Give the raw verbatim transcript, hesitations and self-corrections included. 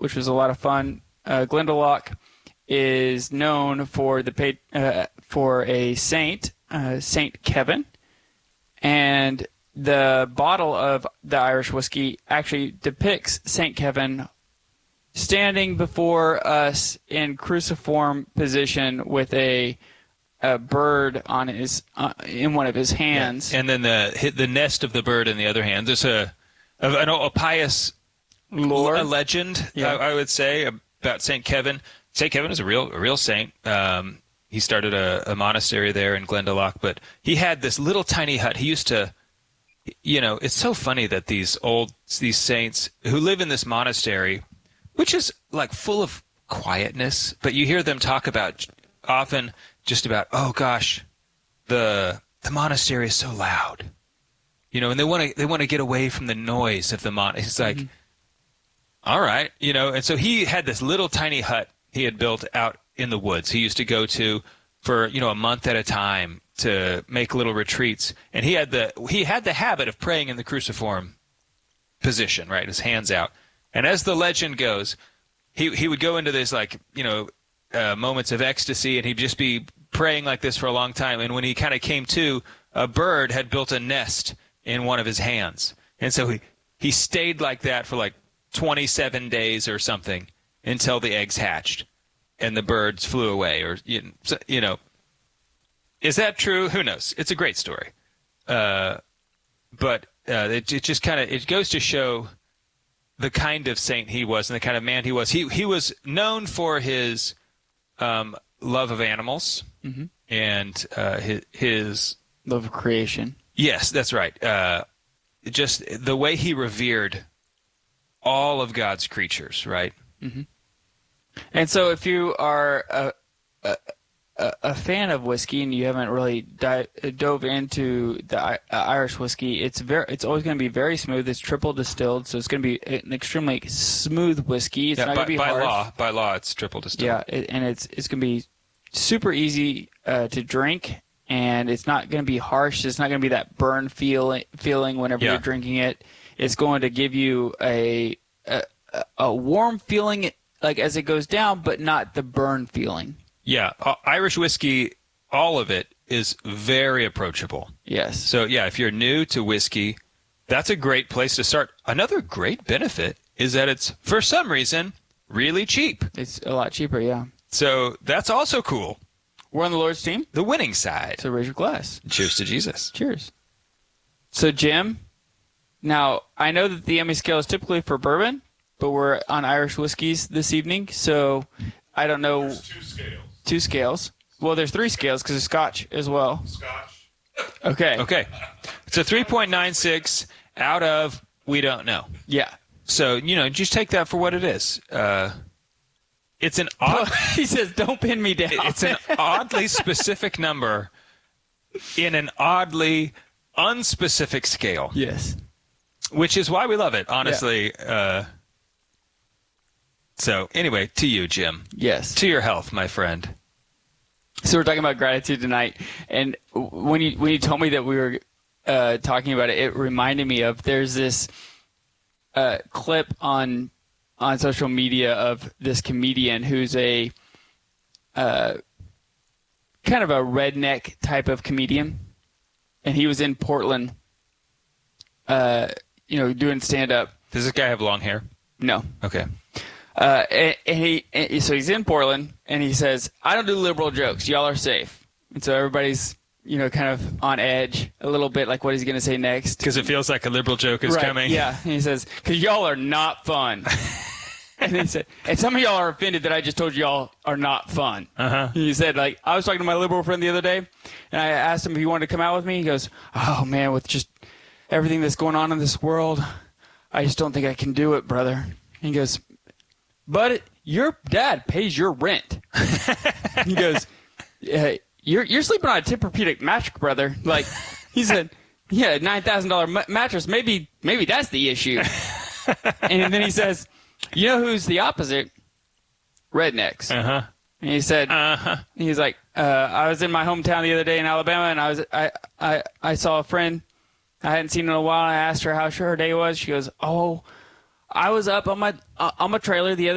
which was a lot of fun. Uh, Glendalough is known for the uh, for a saint, uh, Saint Kevin, and the bottle of the Irish whiskey actually depicts Saint Kevin standing before us in cruciform position with a, a bird on his uh, in one of his hands, yeah. and then the the nest of the bird in the other hand. There's a a, a pious lore, a legend, yeah. I, I would say, about Saint Kevin. Saint Kevin is a real a real saint. Um, he started a, a monastery there in Glendalough, but he had this little tiny hut. He used to. You know, it's so funny that these old, these saints who live in this monastery, which is like full of quietness, but you hear them talk about often just about, oh gosh, the the monastery is so loud, you know, and they want to they want to get away from the noise of the mon. It's like, mm-hmm. all right, you know, and so he had this little tiny hut he had built out in the woods. He used to go to for you know a month at a time to make little retreats, and he had the he had the habit of praying in the cruciform position, right, his hands out. And as the legend goes, he he would go into this like you know uh, moments of ecstasy, and he'd just be praying like this for a long time. And when he kind of came to, a bird had built a nest in one of his hands, and so he he stayed like that for like twenty-seven days or something until the eggs hatched, and the birds flew away, or you you know. Is that true? Who knows? It's a great story, uh, but uh, it, it just kind of it goes to show the kind of saint he was and the kind of man he was. He he was known for his um, love of animals mm-hmm. and uh, his, his love of creation. Yes, that's right. Uh, just the way he revered all of God's creatures, right? Mm-hmm. And so, if you are a, a A, a fan of whiskey and you haven't really di- dove into the uh, Irish whiskey, it's very it's always going to be very smooth. It's triple distilled, so it's going to be an extremely smooth whiskey. It's yeah, not by, going to be by harsh. law. By law, it's triple distilled. Yeah, it, and it's it's going to be super easy uh, to drink, and it's not going to be harsh. It's not going to be that burn feel feeling whenever yeah. you're drinking it. It's going to give you a, a a warm feeling like as it goes down, but not the burn feeling. Yeah, uh, Irish whiskey, all of it is very approachable. Yes. So, yeah, if you're new to whiskey, that's a great place to start. Another great benefit is that it's, for some reason, really cheap. It's a lot cheaper, yeah. So that's also cool. We're on the Lord's team. The winning side. So raise your glass. Cheers to Jesus. Cheers. So, Jim, now, I know that the Emmy scale is typically for bourbon, but we're on Irish whiskeys this evening, so I don't know. There's two scales. Two scales. Well, there's three scales because there's Scotch as well. Scotch. Okay. Okay. It's a three point nine six out of we don't know. Yeah. So, you know, just take that for what it is. Uh, it's an odd... He says, don't pin me down. It's an oddly specific number in an oddly unspecific scale. Yes. Which is why we love it, honestly. Yeah. Uh, so, anyway, to you, Jim. Yes. To your health, my friend. So we're talking about gratitude tonight, and when you when you told me that we were uh, talking about it, it reminded me of there's this uh, clip on on social media of this comedian who's a uh, kind of a redneck type of comedian, and he was in Portland, uh, you know, doing stand up. Does this guy have long hair? No. Okay. Uh, and, and he, and so he's in Portland, and he says, "I don't do liberal jokes. Y'all are safe." And so everybody's, you know, kind of on edge a little bit, like what he's going to say next. Because it feels like a liberal joke is right, coming. Yeah. And he says, "Because y'all are not fun." And he said, "And some of y'all are offended that I just told y'all are not fun." Uh-huh. He said, like, I was talking to my liberal friend the other day, and I asked him if he wanted to come out with me. He goes, "Oh, man, with just everything that's going on in this world, I just don't think I can do it, brother." He goes, "But your dad pays your rent." He goes, "Yeah, you're you're sleeping on a Tempur-Pedic mattress, brother." Like, he said, "Yeah, nine thousand dollar mattress. Maybe maybe that's the issue." And then he says, "You know who's the opposite? Rednecks." Uh huh. And he said, uh-huh. He's like, uh, "I was in my hometown the other day in Alabama, and I was I I I saw a friend I hadn't seen in a while. And I asked her how sure her day was. She goes, 'Oh, I was up on my uh, on my trailer the other."